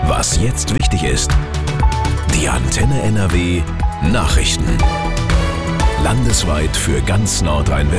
Was jetzt wichtig ist. Die Antenne NRW Nachrichten. Landesweit für ganz Nordrhein-Westfalen.